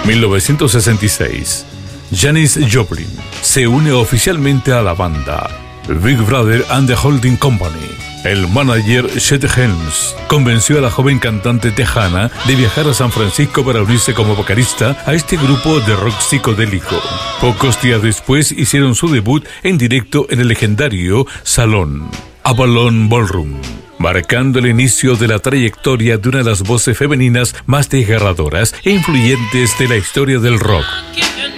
1966. Janis Joplin se une oficialmente a la banda Big Brother and the Holding Company. El manager Chet Helms convenció a la joven cantante tejana de viajar a San Francisco para unirse como vocalista a este grupo de rock psicodélico. Pocos días después hicieron su debut en directo en el legendario Salón Avalon Ballroom, marcando el inicio de la trayectoria de una de las voces femeninas más desgarradoras e influyentes de la historia del rock.